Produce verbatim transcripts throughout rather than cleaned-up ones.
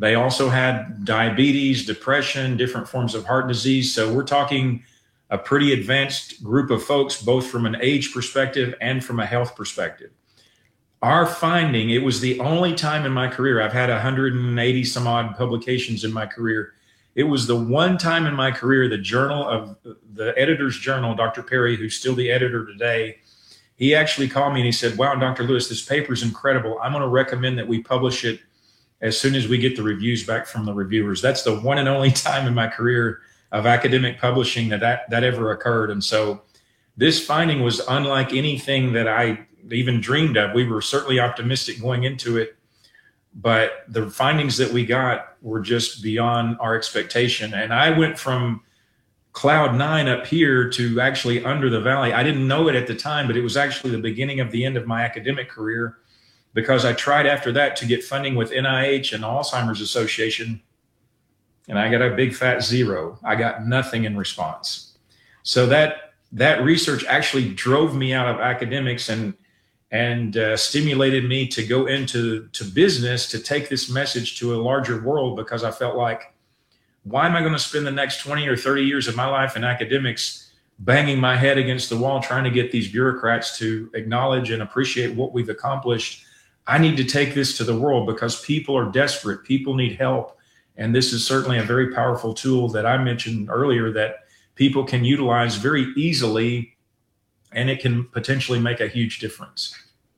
They also had diabetes, depression, different forms of heart disease. So we're talking a pretty advanced group of folks, both from an age perspective and from a health perspective. Our finding, it was the only time in my career, I've had one hundred eighty some odd publications in my career. It was the one time in my career, the journal of the editor's journal, Doctor Perry, who's still the editor today, he actually called me and he said, wow, Doctor Lewis, this paper is incredible. I'm going to recommend that we publish it as soon as we get the reviews back from the reviewers. That's the one and only time in my career of academic publishing that that, that ever occurred. And so this finding was unlike anything that I even dreamed of. We were certainly optimistic going into it, but the findings that we got were just beyond our expectation. And I went from cloud nine up here to actually under the valley. I didn't know it at the time, but it was actually the beginning of the end of my academic career, because I tried after that to get funding with N I H and Alzheimer's Association, and I got a big fat zero. I got nothing in response. So that that research actually drove me out of academics and and uh, stimulated me to go into to business, to take this message to a larger world, because I felt like, why am I going to spend the next twenty or thirty years of my life in academics banging my head against the wall trying to get these bureaucrats to acknowledge and appreciate what we've accomplished? I need to take this to the world because people are desperate. People need help. And this is certainly a very powerful tool that I mentioned earlier that people can utilize very easily, and it can potentially make a huge difference.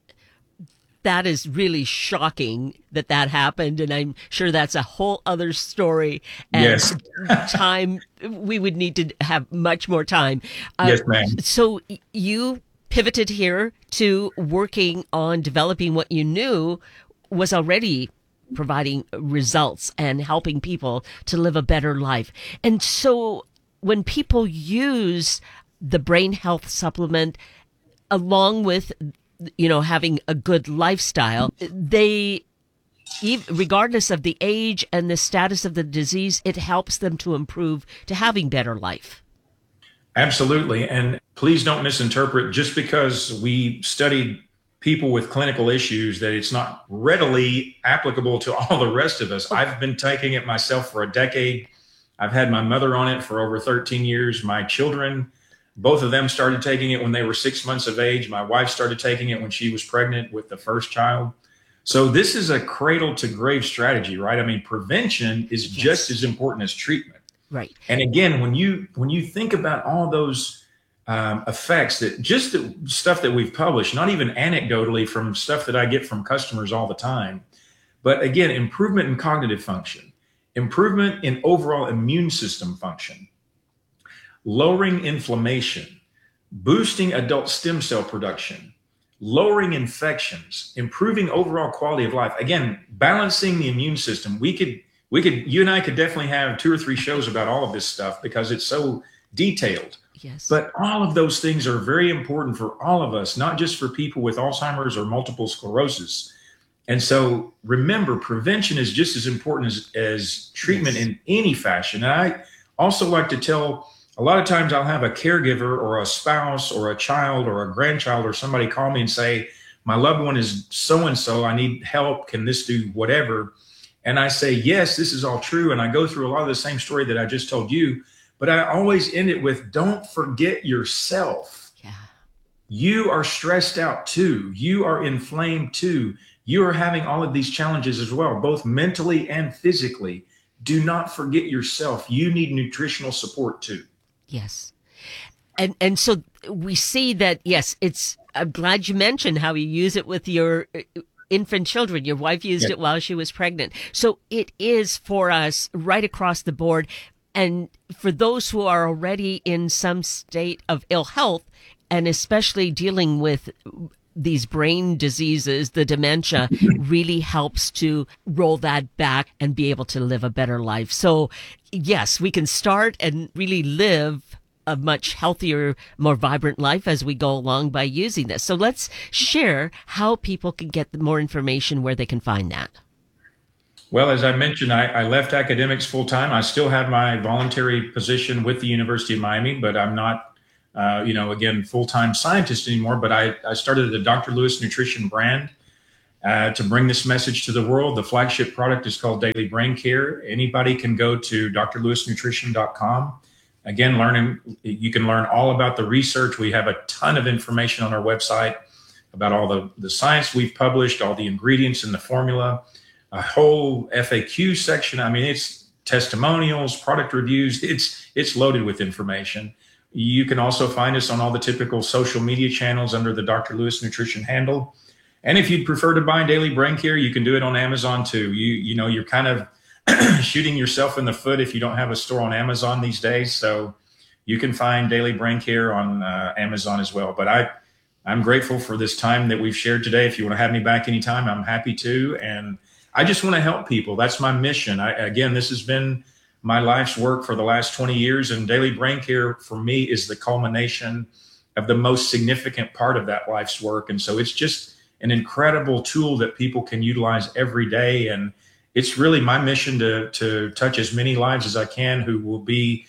That is really shocking that that happened. And I'm sure that's a whole other story. And yes. time, we would need to have much more time. Uh, yes, ma'am. So you pivoted here to working on developing what you knew was already providing results and helping people to live a better life. And so when people use the brain health supplement along with, you know, having a good lifestyle, they, regardless of the age and the status of the disease, it helps them to improve to having better life. Absolutely. And please don't misinterpret, just because we studied people with clinical issues, that it's not readily applicable to all the rest of us. I've been taking it myself for a decade. I've had my mother on it for over thirteen years. My children, both of them started taking it when they were six months of age. My wife started taking it when she was pregnant with the first child. So this is a cradle to grave strategy, right? I mean, prevention is yes. just as important as treatment. Right. And again, when you when you think about all those um, effects, that just the stuff that we've published, not even anecdotally from stuff that I get from customers all the time, but again, improvement in cognitive function, improvement in overall immune system function, lowering inflammation, boosting adult stem cell production, lowering infections, improving overall quality of life. Again, balancing the immune system. We could We could, you and I could definitely have two or three shows about all of this stuff because it's so detailed. Yes. But all of those things are very important for all of us, not just for people with Alzheimer's or multiple sclerosis. And so remember, prevention is just as important as, as treatment yes. in any fashion. And I also like to tell, a lot of times I'll have a caregiver or a spouse or a child or a grandchild or somebody call me and say, my loved one is so-and-so, I need help, can this do whatever? And I say, yes, this is all true. And I go through a lot of the same story that I just told you, but I always end it with, don't forget yourself. Yeah. You are stressed out too. You are inflamed too. You are having all of these challenges as well, both mentally and physically. Do not forget yourself. You need nutritional support too. Yes. And, and so we see that, yes, it's, I'm glad you mentioned how you use it with your infant children. Your wife used yeah. it while she was pregnant. So it is for us right across the board. And for those who are already in some state of ill health, and especially dealing with these brain diseases, the dementia really helps to roll that back and be able to live a better life. So yes, we can start and really live a much healthier, more vibrant life as we go along by using this. So let's share how people can get more information, where they can find that. Well, as I mentioned, I, I left academics full time. I still have my voluntary position with the University of Miami, but I'm not, uh, you know, again, full-time scientist anymore. But I, I started the Doctor Lewis Nutrition brand. uh, to bring this message to the world. The flagship product is called Daily Brain Care. Anybody can go to d r lewis nutrition dot com. Again, learning, you can learn all about the research. We have a ton of information on our website about all the, the science we've published, all the ingredients in the formula, a whole F A Q section. I mean, it's testimonials, product reviews. It's it's loaded with information. You can also find us on all the typical social media channels under the Doctor Lewis Nutrition handle. And if you'd prefer to buy Daily Brain Care, you can do it on Amazon too. You you know, you're kind of shooting yourself in the foot if you don't have a store on Amazon these days. So you can find Daily Brain Care on uh, Amazon as well. But I, I'm grateful for this time that we've shared today. If you want to have me back anytime, I'm happy to. And I just want to help people. That's my mission. I, again, this has been my life's work for the last twenty years, and Daily Brain Care for me is the culmination of the most significant part of that life's work. And so it's just an incredible tool that people can utilize every day. And it's really my mission to, to touch as many lives as I can who will be,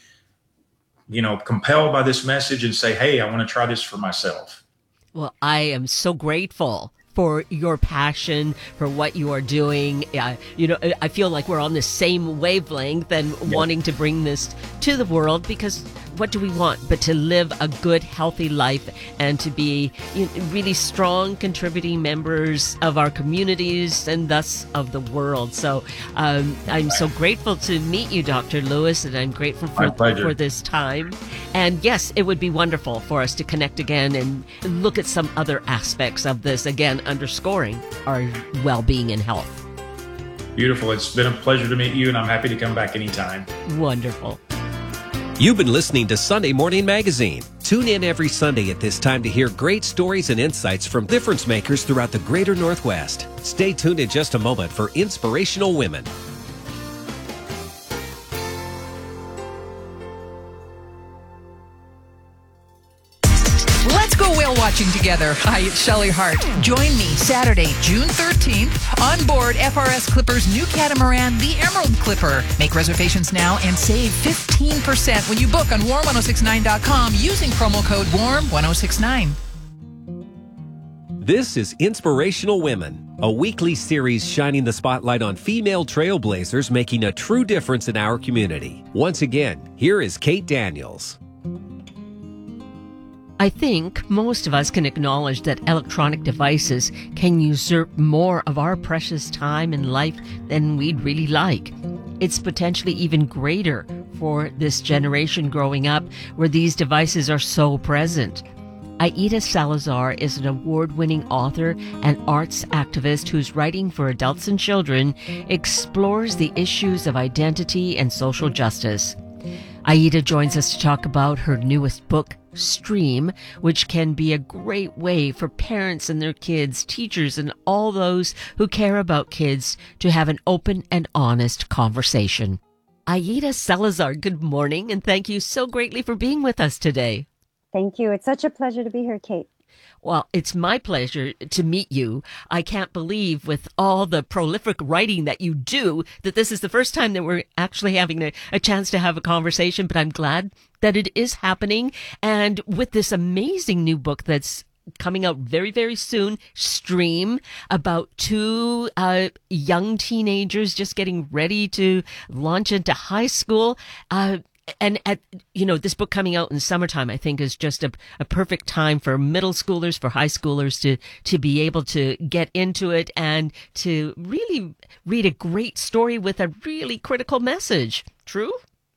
you know, compelled by this message and say, hey, I want to try this for myself. Well, I am so grateful for your passion, for what you are doing. Uh, you know, I feel like we're on the same wavelength and yep. wanting to bring this to the world, because what do we want but to live a good, healthy life and to be, you know, really strong, contributing members of our communities and thus of the world. So um, I'm so grateful to meet you, Doctor Lewis, and I'm grateful for, for this time. And yes, it would be wonderful for us to connect again and look at some other aspects of this, again, underscoring our well-being and health. Beautiful. It's been a pleasure to meet you, and I'm happy to come back anytime. Wonderful. You've been listening to Sunday Morning Magazine. Tune in every Sunday at this time to hear great stories and insights from difference makers throughout the greater Northwest. Stay tuned in just a moment for Inspirational Women. Let's go whale watching together. Hi, it's Shelley Hart. Join me Saturday, June thirteenth, on board F R S Clipper's new catamaran, the Emerald Clipper. Make reservations now and save fifteen percent when you book on warm ten sixty-nine dot com using promo code warm ten sixty-nine. This is Inspirational Women, a weekly series shining the spotlight on female trailblazers making a true difference in our community. Once again, here is Kate Daniels. I think most of us can acknowledge that electronic devices can usurp more of our precious time in life than we'd really like. It's potentially even greater for this generation growing up where these devices are so present. Aida Salazar is an award-winning author and arts activist whose writing for adults and children explores the issues of identity and social justice. Aida joins us to talk about her newest book, Stream, which can be a great way for parents and their kids, teachers, and all those who care about kids to have an open and honest conversation. Aida Salazar, good morning, and thank you so greatly for being with us today. Thank you. It's such a pleasure to be here, Kate. Well, it's my pleasure to meet you. I can't believe, with all the prolific writing that you do, that this is the first time that we're actually having a, a chance to have a conversation, but I'm glad that it is happening. And with this amazing new book that's coming out very, very soon, Stream, about two uh, young teenagers just getting ready to launch into high school. Uh, And at, you know, this book coming out in summertime, I think, is just a, a perfect time for middle schoolers, for high schoolers to, to be able to get into it and to really read a great story with a really critical message. True?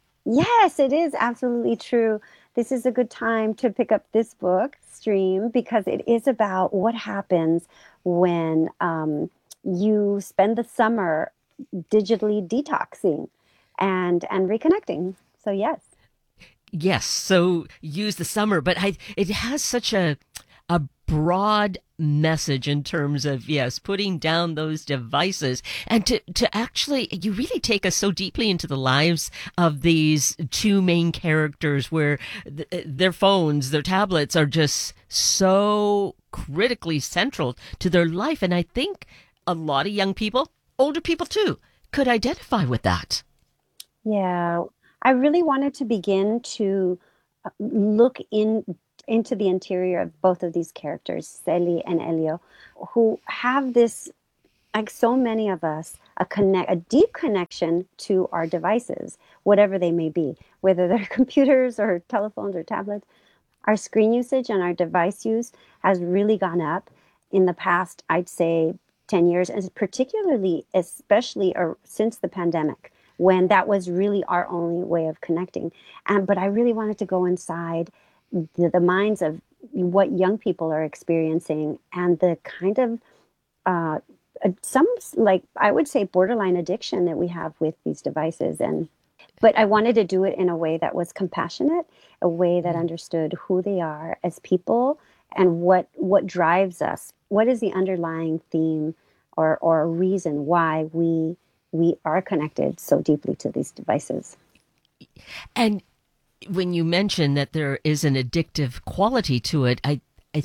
Yes, it is absolutely true. This is a good time to pick up this book, Stream, because it is about what happens when um, you spend the summer digitally detoxing and, and reconnecting. So yes. Yes. So use the summer, but I, it has such a, a broad message in terms of, yes, putting down those devices and to, to actually, you really take us so deeply into the lives of these two main characters where th- their phones, their tablets are just so critically central to their life. And I think a lot of young people, older people too, could identify with that. Yeah. I really wanted to begin to look in into the interior of both of these characters, Celi and Elio, who have this like so many of us, a connect, a deep connection to our devices, whatever they may be, whether they're computers or telephones or tablets. Our screen usage and our device use has really gone up in the past, I'd say, ten years, and particularly, especially or since the pandemic, when that was really our only way of connecting. And but I really wanted to go inside the, the minds of what young people are experiencing and the kind of uh, some, like I would say, borderline addiction that we have with these devices. And but I wanted to do it in a way that was compassionate, a way that understood who they are as people and what what drives us. What is the underlying theme or or reason why we we are connected so deeply to these devices? And when you mention that there is an addictive quality to it, I, I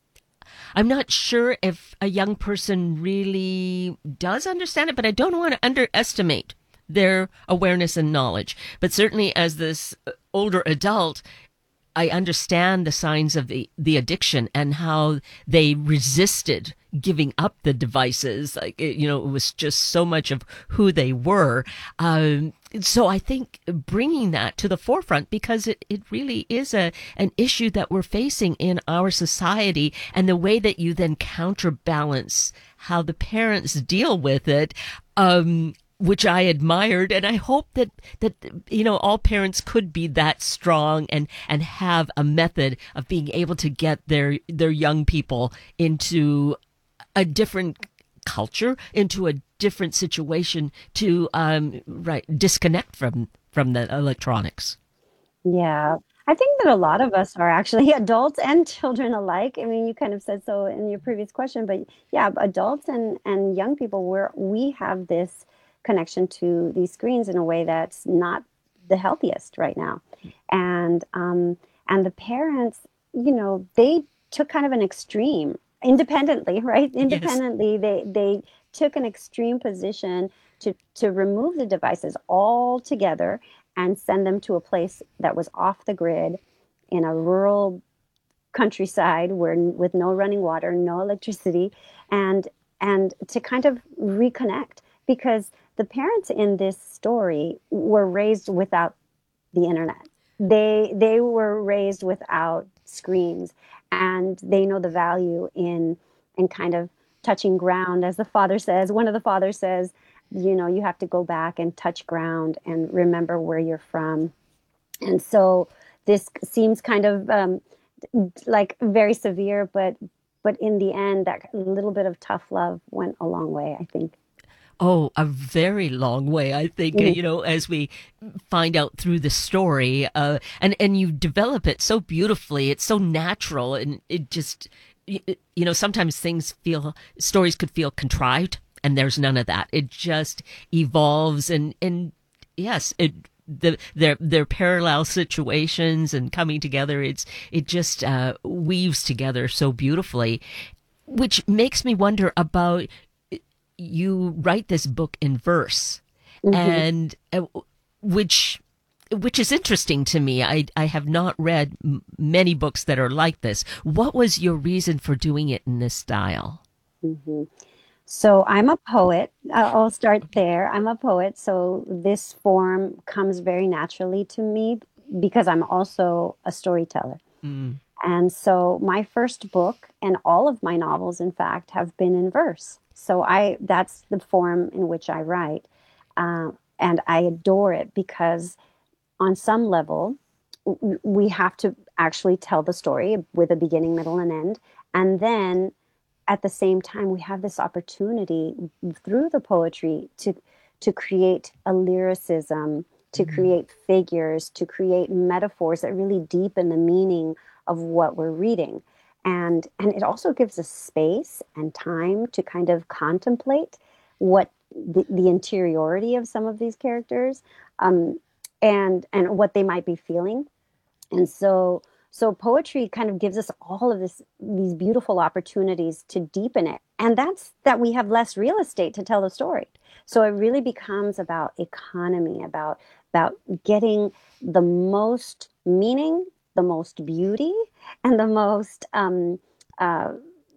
I'm not sure if a young person really does understand it, but I don't want to underestimate their awareness and knowledge. But certainly as this older adult, I understand the signs of the, the addiction and how they resisted giving up the devices. Like, it, you know, it was just so much of who they were. Um, so I think bringing that to the forefront, because it, it really is a an issue that we're facing in our society, and the way that you then counterbalance how the parents deal with it, um, which I admired. And I hope that, that, you know, all parents could be that strong and, and have a method of being able to get their, their young people into a different culture, into a different situation to, um, right, disconnect from, from the electronics. Yeah. I think that a lot of us are actually adults and children alike. I mean, you kind of said so in your previous question, but yeah, adults and, and young people, where we have this connection to these screens in a way that's not the healthiest right now. And um, and the parents, you know, they took kind of an extreme independently, right? Independently, yes. they they took an extreme position to to remove the devices altogether and send them to a place that was off the grid in a rural countryside where with no running water, no electricity, and and to kind of reconnect, because the parents in this story were raised without the internet. They they were raised without screens, and they know the value in in kind of touching ground, as the father says. One of the fathers says, you know, you have to go back and touch ground and remember where you're from. And so this seems kind of um, like very severe, but but in the end, that little bit of tough love went a long way, I think. Oh, a very long way, I think, mm-hmm. you know, as we find out through the story, uh, and, and you develop it so beautifully. It's so natural, and it just, you, you know, sometimes things feel, stories could feel contrived, and there's none of that. It just evolves, and, and yes, it, the, their, their parallel situations and coming together, it's, it just, uh, weaves together so beautifully, which makes me wonder about, you write this book in verse, mm-hmm. and uh, which which is interesting to me. I I have not read m- many books that are like this. What was your reason for doing it in this style? Mm-hmm. So I'm a poet. I'll start there. I'm a poet, so this form comes very naturally to me because I'm also a storyteller. Mm. And so my first book, and all of my novels, in fact, have been in verse. So I that's the form in which I write. Uh, and I adore it because on some level, w- we have to actually tell the story with a beginning, middle, and end. And then at the same time, we have this opportunity through the poetry to, to create a lyricism, to mm-hmm. create figures, to create metaphors that really deepen the meaning of what we're reading. And and it also gives us space and time to kind of contemplate what the, the interiority of some of these characters, um, and and what they might be feeling. And so so poetry kind of gives us all of this these beautiful opportunities to deepen it. And that's that we have less real estate to tell the story. So it really becomes about economy, about about getting the most meaning, the most beauty, and the most um, uh,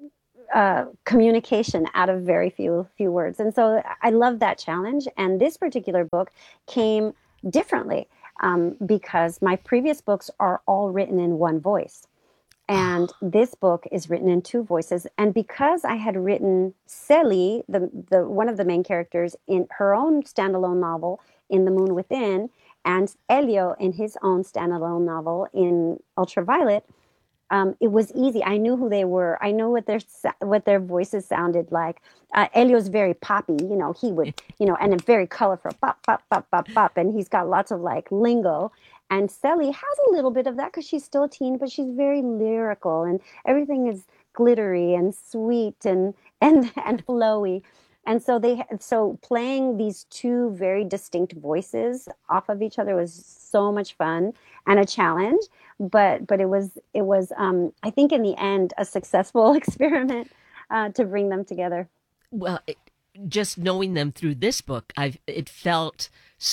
uh, communication out of very few few words. And so I love that challenge. And this particular book came differently um, because my previous books are all written in one voice. And this book is written in two voices. And because I had written Celi, the, the one of the main characters, in her own standalone novel, In the Moon Within, and Elio in his own standalone novel, In Ultraviolet, um, it was easy. I knew who they were. I know what their what their voices sounded like. Uh, Elio's very poppy, you know. He would, you know, and very colorful, pop, pop, pop, pop, pop, and he's got lots of like lingo. And Celi has a little bit of that because she's still a teen, but she's very lyrical, and everything is glittery and sweet and and and flowy. And so they so playing these two very distinct voices off of each other was so much fun and a challenge. But but it was it was um, I think in the end a successful experiment uh, to bring them together. Well, it, just knowing them through this book, I've it felt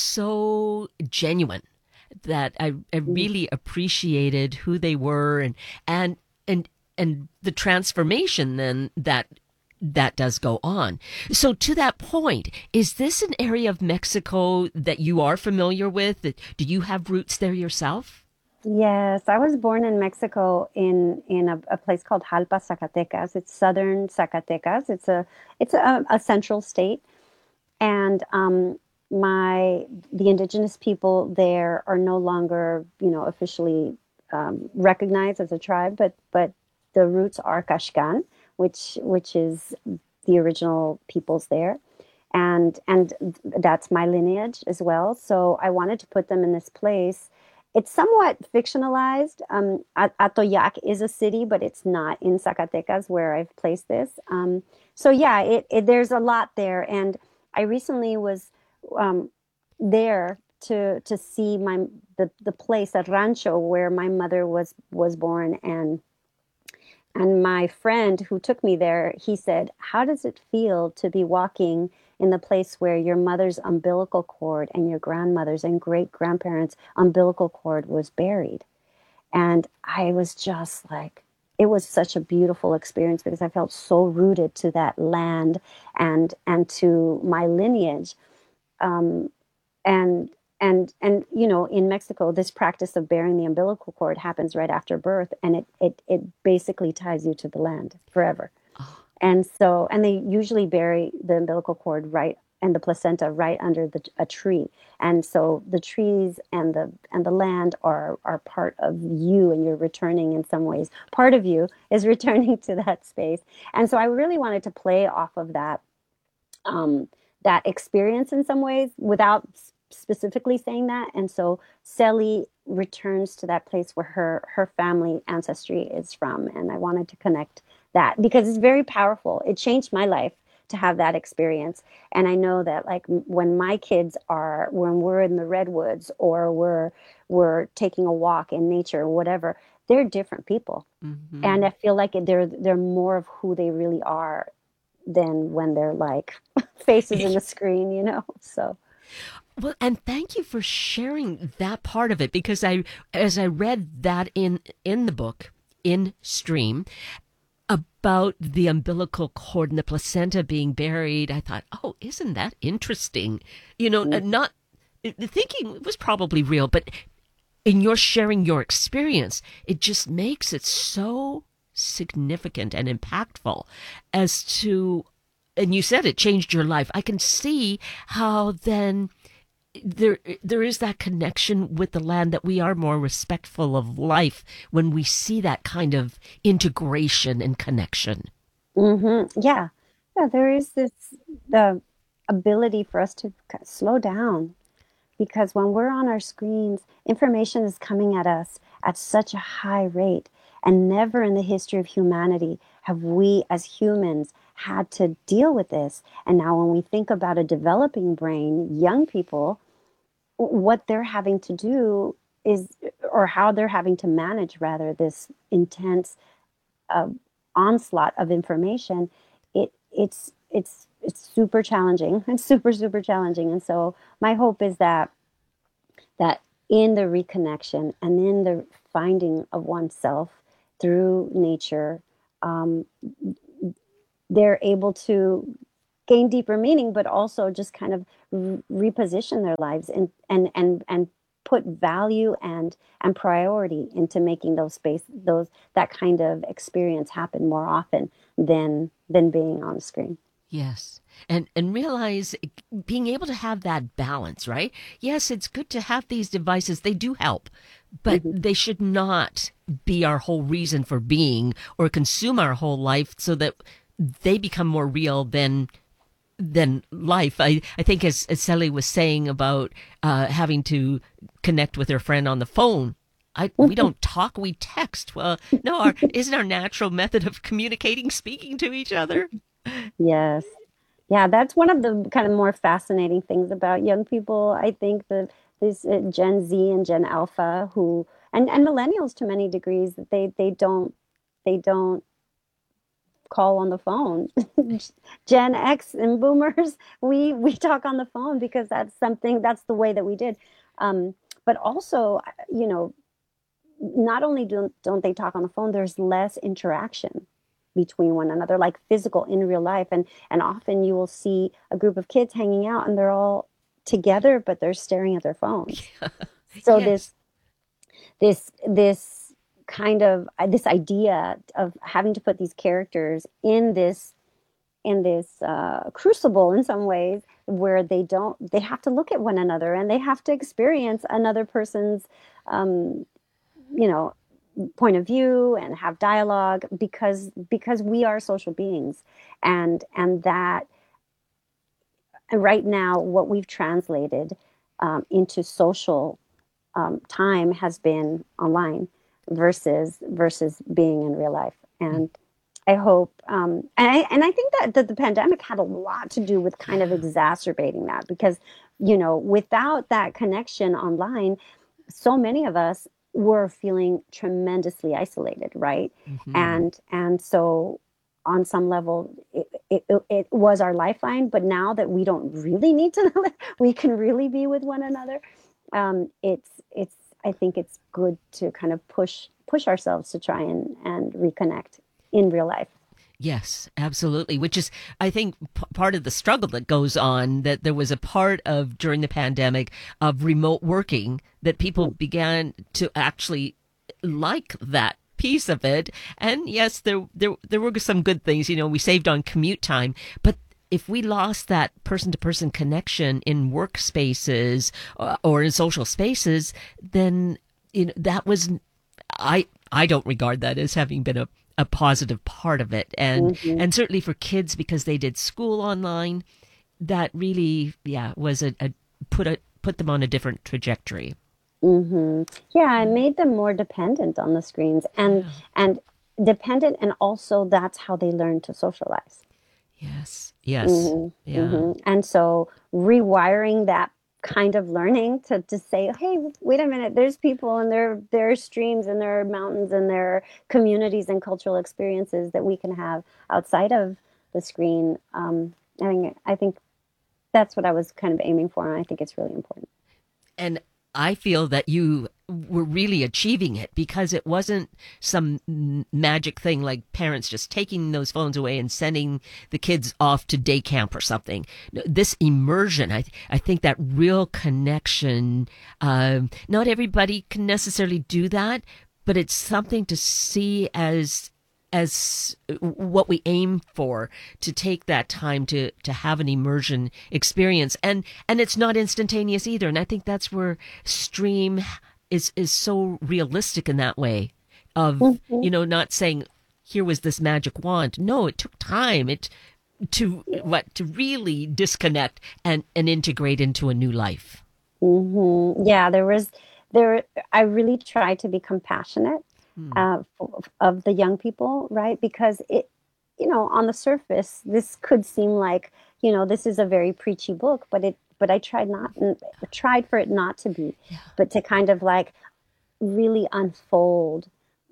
so genuine that I, I really appreciated who they were and and and and the transformation then that that does go on. So to that point, is this an area of Mexico that you are familiar with? Do you have roots there yourself? Yes, I was born in Mexico in in a, a place called Jalpa, Zacatecas. It's southern Zacatecas. It's a it's a, a central state, and um, my the indigenous people there are no longer, you know, officially um, recognized as a tribe, but but the roots are Kashkan, which which is the original peoples there, and and that's my lineage as well. So I wanted to put them in this place. It's somewhat fictionalized. Um, Atoyac is a city, but it's not in Zacatecas where I've placed this. Um, so yeah, it, it, there's a lot there. And I recently was um, there to to see my the, the place at Rancho where my mother was was born, and and my friend who took me there, he said, "How does it feel to be walking in the place where your mother's umbilical cord and your grandmother's and great-grandparents' umbilical cord was buried?" And I was just like, it was such a beautiful experience because I felt so rooted to that land and and to my lineage. Um, and and and you know, in Mexico, this practice of bearing the umbilical cord happens right after birth, and it it it basically ties you to the land forever. And so, and they usually bury the umbilical cord right and the placenta right under the, a tree. And so the trees and the and the land are are part of you, and you're returning in some ways. Part of you is returning to that space. And so I really wanted to play off of that um, that experience in some ways without specifically saying that. And so Celi returns to that place where her her family ancestry is from, and I wanted to connect that because it's very powerful. It changed my life to have that experience. And I know that like when my kids are, when we're in the redwoods or we're we're taking a walk in nature or whatever, they're different people. Mm-hmm. And I feel like they're they're more of who they really are than when they're like faces in the screen, you know. So well, and thank you for sharing that part of it, because I as I read that in in the book, in Stream, about the umbilical cord and the placenta being buried, I thought, oh, isn't that interesting? You know, mm-hmm. not the thinking was probably real, but in your sharing your experience, it just makes it so significant and impactful as to, and you said it changed your life. I can see how then there there is that connection with the land, that we are more respectful of life when we see that kind of integration and connection. Mm-hmm. Yeah. Yeah, there is this, the ability for us to slow down, because when we're on our screens, information is coming at us at such a high rate. And never in the history of humanity have we as humans had to deal with this. And now when we think about a developing brain, young people, what they're having to do is, or how they're having to manage rather, this intense uh, onslaught of information, it it's it's it's super challenging. It's super, super challenging. And so my hope is that that in the reconnection and in the finding of oneself through nature, um, they're able to gain deeper meaning, but also just kind of re- reposition their lives and and and and put value and and priority into making those space those that kind of experience happen more often than than being on a screen. Yes. And and realize being able to have that balance, right? Yes, it's good to have these devices. They do help, but Mm-hmm. they should not be our whole reason for being or consume our whole life so that they become more real than than life. I, I think as, as Sally was saying about uh, having to connect with her friend on the phone, I, we don't talk, we text. Well, no, our, isn't our natural method of communicating speaking to each other? Yes. Yeah, that's one of the kind of more fascinating things about young people. I think that this uh, Gen Z and Gen Alpha who and, and millennials to many degrees that they they don't they don't call on the phone. Gen X and boomers, we we talk on the phone because that's something that's the way that we did. Um, but also, you know, not only don't don't they talk on the phone, there's less interaction between one another, like physical in real life. And and often you will see a group of kids hanging out and they're all together, but they're staring at their phones. So Yes. this this this kind of uh, this idea of having to put these characters in this in this uh, crucible in some ways where they don't they have to look at one another and they have to experience another person's um, you know point of view and have dialogue because because we are social beings and and that right now what we've translated um, into social um, time has been online versus versus being in real life. And I hope, um, and I and I think that, that the pandemic had a lot to do with kind of exacerbating that because, you know, without that connection online, so many of us were feeling tremendously isolated, right? Mm-hmm. And and so on some level, it, it, it was our lifeline. But now that we don't really need to, we can really be with one another. Um, it's it's I think it's good to kind of push push ourselves to try and and reconnect in real life. Yes, absolutely. Which is, I think, p- part of the struggle that goes on. That there was a part of during the pandemic of remote working that people began to actually like that piece of it. And yes, there there there were some good things. You know, we saved on commute time, but if we lost that person to person connection in workspaces or, or in social spaces, then you know that was I I don't regard that as having been a, a positive part of it. And Mm-hmm. and certainly for kids because they did school online, that really yeah was a, a put a put them on a different trajectory. Mm-hmm. Yeah, it made them more dependent on the screens and Yeah. and dependent, and also that's how they learn to socialize. Yes. Yes. Hmm. Yeah. Hmm. And so rewiring that kind of learning to to say, hey, wait a minute, there's people and there there are streams and there are mountains and there are communities and cultural experiences that we can have outside of the screen. Um, I think I think that's what I was kind of aiming for, and I think it's really important. And I feel that you were really achieving it because it wasn't some m- magic thing like parents just taking those phones away and sending the kids off to day camp or something. No, this immersion, I, I think that real connection, um, not everybody can necessarily do that, but it's something to see as as what we aim for, to take that time to to have an immersion experience, and and it's not instantaneous either, and I think that's where stream is is so realistic in that way of Mhm. you know not saying here was this magic wand. No, it took time it to what to really disconnect and and integrate into a new life. Hmm. Yeah, there was there. I really tried to be compassionate Hmm. uh, f- of the young people, right? Because it, you know, on the surface, this could seem like, you know, this is a very preachy book, but it, but I tried not, tried for it not to be, but to kind of like really unfold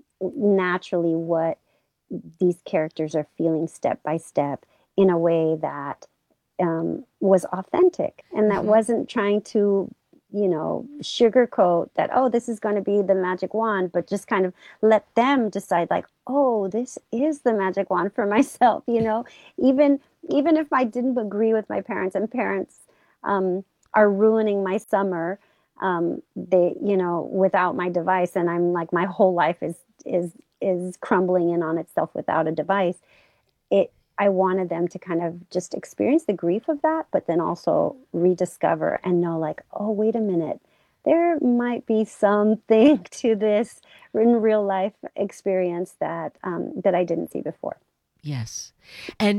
naturally what these characters are feeling step by step in a way that um, was authentic and that Mhm. wasn't trying to you know, sugarcoat that, oh, this is going to be the magic wand, but just kind of let them decide like, oh, this is the magic wand for myself, you know, even, even if I didn't agree with my parents, and parents um, are ruining my summer, um, they, you know, without my device. And I'm like, my whole life is, is, is crumbling in on itself without a device. It, I wanted them to kind of just experience the grief of that, but then also rediscover and know like, oh, wait a minute, there might be something to this in real life experience that um, that I didn't see before. Yes. And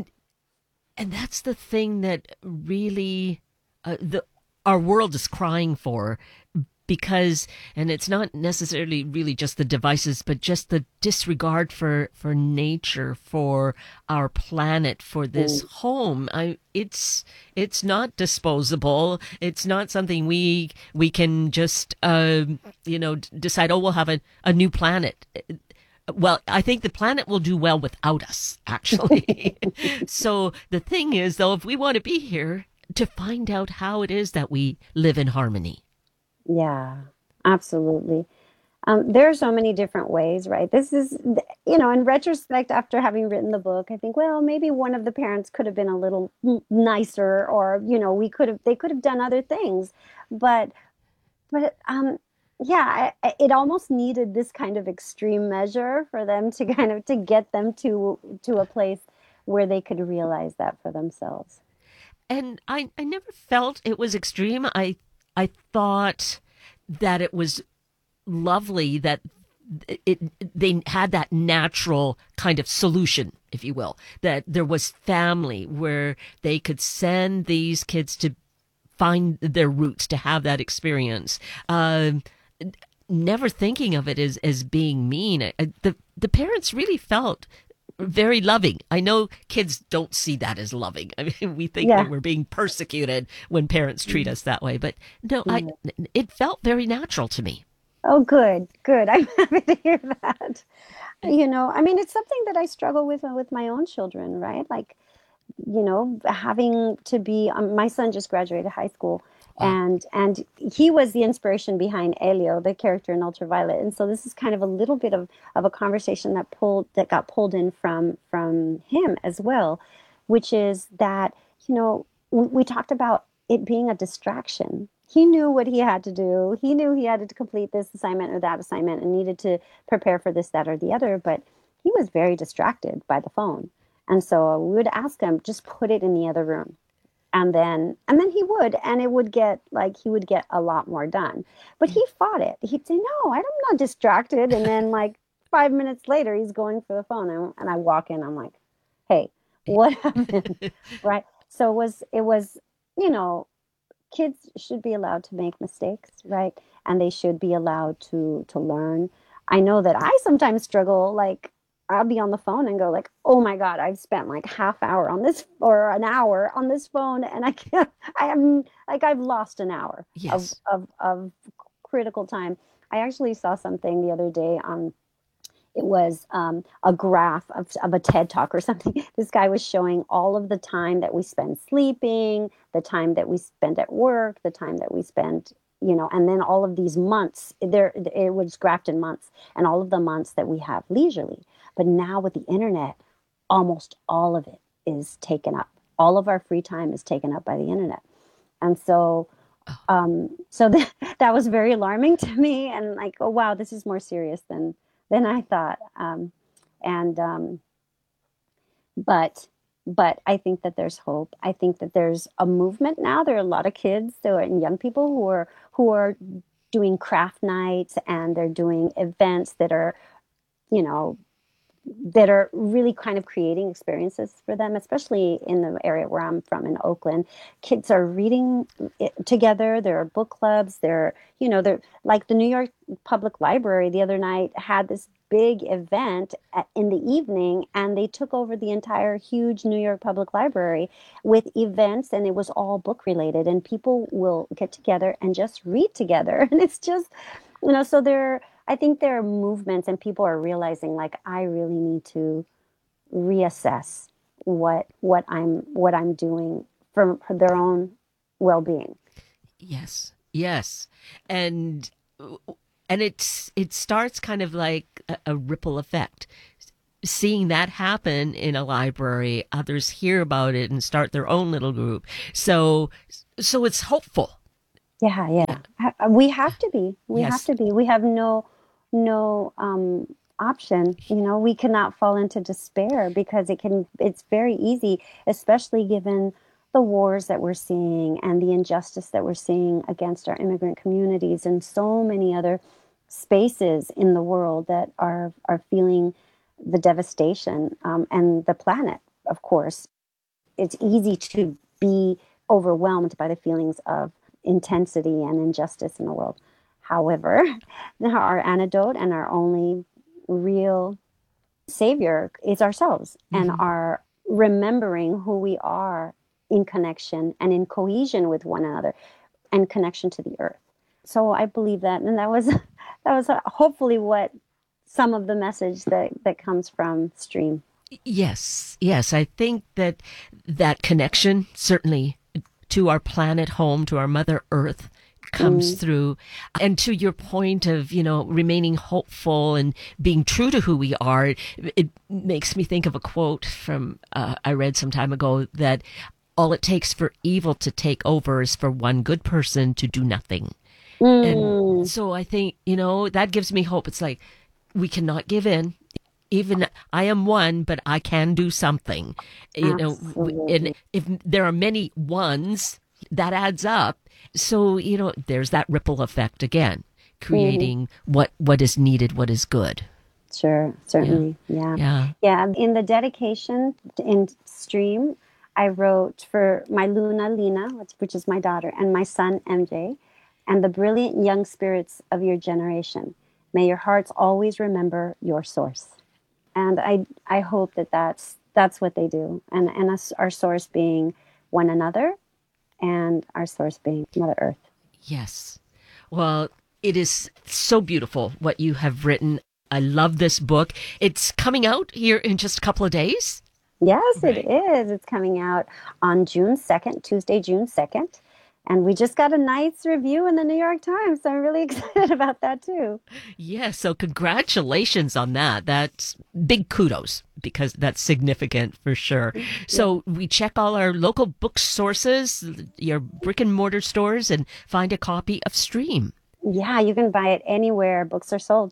and that's the thing that really uh, the our world is crying for, because, and it's not necessarily really just the devices, but just the disregard for, for nature, for our planet, for this mm. home. I, it's, it's not disposable. It's not something we, we can just, uh, you know, decide, oh, we'll have a, a new planet. Well, I think the planet will do well without us, actually. So the thing is, though, if we want to be here, to find out how it is that we live in harmony. Yeah, absolutely. Um, there are so many different ways, right? This is, you know, in retrospect, after having written the book, I think, well, maybe one of the parents could have been a little nicer, or, you know, we could have, they could have done other things. But, but, um, yeah, I, it almost needed this kind of extreme measure for them to kind of, to get them to, to a place where they could realize that for themselves. And I, I never felt it was extreme. I I thought that it was lovely that it they had that natural kind of solution, if you will, that there was family where they could send these kids to find their roots, to have that experience. Uh, never thinking of it as, as being mean. The, the parents really felt very loving. I know kids don't see that as loving. I mean, we think yeah. that we're being persecuted when parents treat us that way, but no, yeah. I, it felt very natural to me. Oh, good, good. I'm happy to hear that. You know, I mean, it's something that I struggle with with my own children, right? Like, you know, having to be, um, my son just graduated high school. Wow. And and he was the inspiration behind Elio, the character in Ultraviolet. And so this is kind of a little bit of, of a conversation that pulled that got pulled in from from him as well, which is that, you know, we, we talked about it being a distraction. He knew what he had to do. He knew he had to complete this assignment or that assignment and needed to prepare for this, that, or the other. But he was very distracted by the phone. And so we would ask him, just put it in the other room. And then, and then he would, and it would get like, he would get a lot more done, but he fought it. He'd say, no, I'm not distracted. And then like five minutes later, he's going for the phone, and, and I walk in, I'm like, hey, what happened? Right. So it was, it was, you know, kids should be allowed to make mistakes, right? And they should be allowed to, to learn. I know that I sometimes struggle, like, I'll be on the phone and go like, oh my God, I've spent like half hour on this or an hour on this phone. And I can't, I am like, I've lost an hour yes. of, of, of critical time. I actually saw something the other day on, it was um, a graph of, of a TED Talk or something. This guy was showing all of the time that we spend sleeping, the time that we spend at work, the time that we spend, you know, and then all of these months, there it was graphed in months, and all of the months that we have leisurely. But now with the internet, almost all of it is taken up. All of our free time is taken up by the internet. And so, um, so that, that was very alarming to me, and like, oh, wow, this is more serious than, than I thought. Um, and, um, but, but I think that there's hope. I think that there's a movement now. There are a lot of kids there and young people who are, who are doing craft nights, and they're doing events that are, you know, that are really kind of creating experiences for them, especially in the area where I'm from in Oakland. Kids are reading it together. There are book clubs. There, you know, they're like the New York Public Library the other night had this big event at, in the evening, and they took over the entire huge New York Public Library with events, and it was all book related, and people will get together and just read together. And it's just, you know, so there, I think there are movements, and people are realizing like, I really need to reassess what, what I'm, what I'm doing for, for their own well-being. Yes. Yes. And and it's it starts kind of like a, a ripple effect. Seeing that happen in a library, others hear about it and start their own little group. So so it's hopeful. Yeah, yeah. Ha- We have to be. We have Yes. to be. We have no no um option. You know, we cannot fall into despair because it can it's very easy, especially given the wars that we're seeing and the injustice that we're seeing against our immigrant communities and so many other spaces in the world that are are feeling the devastation, um, and the planet, of course. It's easy to be overwhelmed by the feelings of intensity and injustice in the world. However, our antidote and our only real savior is ourselves and Mhm. our remembering who we are in connection and in cohesion with one another and connection to the earth. So I believe that, and that was that was uh, hopefully what some of the message that that comes from Stream. Yes, yes. I think that that connection, certainly to our planet home, to our Mother Earth, comes through. And to your point of, you know, remaining hopeful and being true to who we are, it, it makes me think of a quote from uh, I read some time ago that all it takes for evil to take over is for one good person to do nothing. And so I think, you know, that gives me hope. It's like we cannot give in. Even I am one, but I can do something. You know, w- and Absolutely. if there are many ones, that adds up. So, you know, there's that ripple effect again, creating what what is needed, what is good. Sure, certainly. Yeah. Yeah. Yeah. In the dedication in Stream, I wrote for my Luna Lina, which, which is my daughter, and my son M J, and the brilliant young spirits of your generation. May your hearts always remember your source. And I I hope that that's that's what they do, and and us, our source being one another, and our source being Mother Earth. Yes. Well, it is so beautiful what you have written. I love this book. It's coming out here in just a couple of days. Yes, it Right. is. It's coming out on June second, Tuesday, June second. And we just got a nice review in the New York Times. So I'm really excited about that too. Yeah, so congratulations on that. That's big kudos because that's significant for sure. So we check all our local book sources, your brick and mortar stores, and find a copy of Stream. Yeah, you can buy it anywhere books are sold.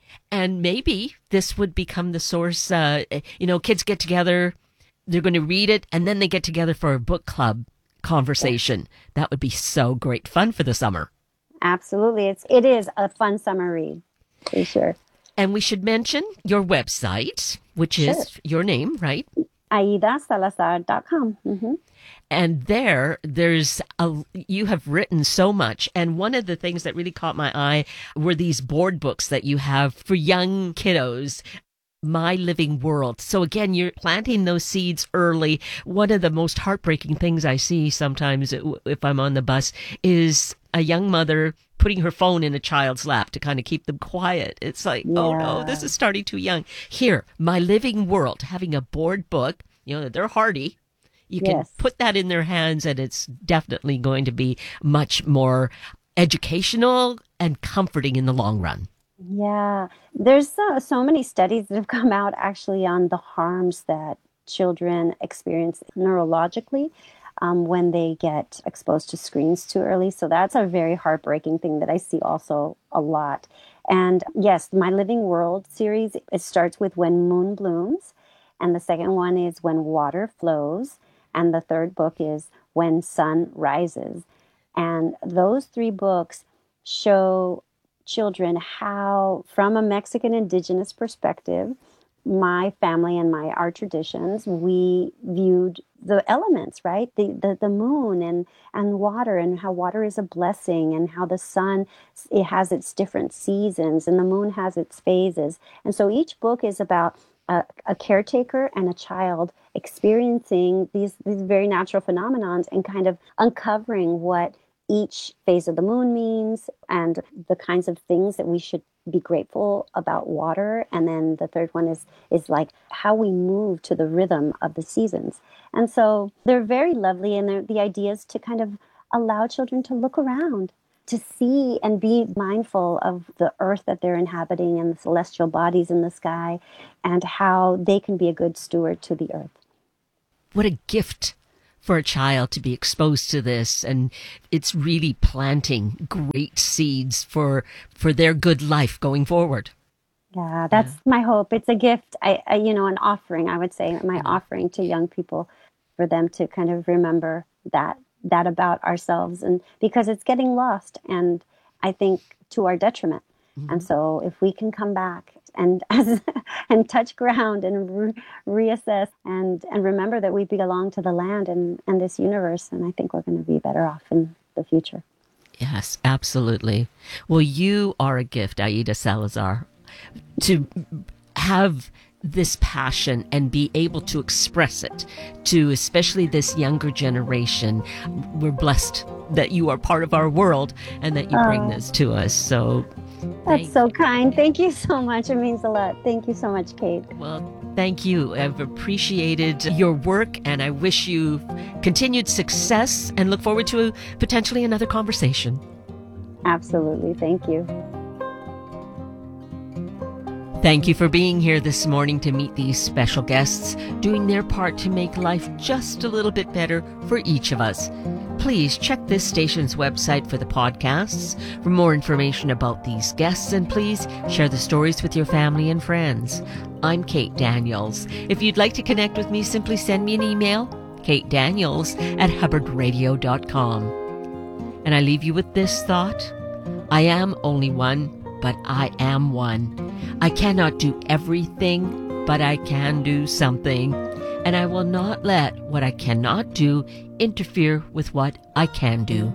And maybe this would become the source. Uh, you know, kids get together, they're going to read it, and then they get together for a book club conversation. That would be so great fun for the summer. Absolutely. It's it is a fun summer read, for sure. And we should mention your website, which Sure. is your name, right? aida salazar dot com. Mm-hmm. And there, there's a, you have written so much. And one of the things that really caught my eye were these board books that you have for young kiddos. My Living World. So again, you're planting those seeds early. One of the most heartbreaking things I see sometimes if I'm on the bus is a young mother putting her phone in a child's lap to kind of keep them quiet. It's like, oh no, Yeah. this is starting too young. Here, My Living World, having a board book, you know, they're hardy. You can Yes. put that in their hands and it's definitely going to be much more educational and comforting in the long run. Yeah, there's so, so many studies that have come out actually on the harms that children experience neurologically um, when they get exposed to screens too early. So that's a very heartbreaking thing that I see also a lot. And yes, My Living World series, it starts with When Moon Blooms, and the second one is When Water Flows, and the third book is When Sun Rises. And those three books show children how, from a Mexican indigenous perspective, my family and my our traditions, we viewed the elements, right? The, the the moon and and water, and how water is a blessing, and how the sun, it has its different seasons, and the moon has its phases. And so each book is about a, a caretaker and a child experiencing these these very natural phenomenons and kind of uncovering what each phase of the moon means and the kinds of things that we should be grateful about water. And then the third one is is like how we move to the rhythm of the seasons. And so they're very lovely, and they're, the idea is to kind of allow children to look around, to see and be mindful of the earth that they're inhabiting and the celestial bodies in the sky, and how they can be a good steward to the earth. What a gift for a child to be exposed to this, and it's really planting great seeds for for their good life going forward. Yeah, that's yeah. my hope. It's a gift, I, I you know, an offering, I would say, my offering to young people, for them to kind of remember that that about ourselves, and because it's getting lost, and I think to our detriment. Mm-hmm. And so if we can come back and as, and touch ground and re- reassess and, and remember that we belong to the land and, and this universe, and I think we're going to be better off in the future. Yes, absolutely. Well, you are a gift, Aida Salazar, to have this passion and be able to express it to especially this younger generation. We're blessed that you are part of our world and that you oh, bring this to us. So that's so kind. Thank you so much. It means a lot. Thank you so much, Kate. Well, thank you. I've appreciated your work, and I wish you continued success and look forward to a, potentially another conversation. Absolutely. Thank you. Thank you for being here this morning to meet these special guests, doing their part to make life just a little bit better for each of us. Please check this station's website for the podcasts for more information about these guests, and please share the stories with your family and friends. I'm Kate Daniels. If you'd like to connect with me, simply send me an email, kate daniels at hubbard radio dot com. And I leave you with this thought. I am only one, but I am one. I cannot do everything, but I can do something. And I will not let what I cannot do interfere with what I can do.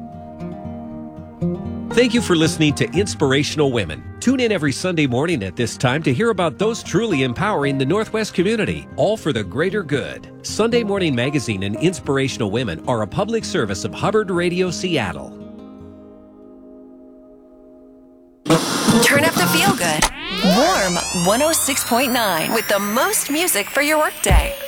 Thank you for listening to Inspirational Women. Tune in every Sunday morning at this time to hear about those truly empowering the Northwest community, all for the greater good. Sunday Morning Magazine and Inspirational Women are a public service of Hubbard Radio Seattle. Turn up the feel good. Warm one oh six point nine with the most music for your workday.